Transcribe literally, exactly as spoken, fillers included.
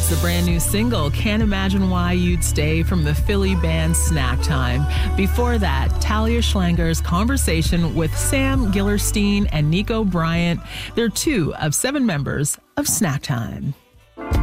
the brand new single, Can't Imagine Why You'd Stay, from the Philly band Snack Time. Before that, Talia Schlanger's conversation with Sam Gillerstein and Nico Bryant. They're two of seven members of Snack Time.